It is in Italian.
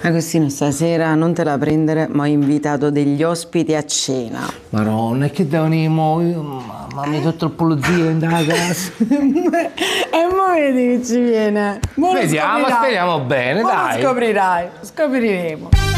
Agostino, stasera non te la prendere, ma ho invitato degli ospiti a cena. Maronna, è che devo venire ma mi tutto il pulizio in casa. E mo vedi che ci viene. Vediamo, speriamo bene, dai. Lo scoprirai, scopriremo.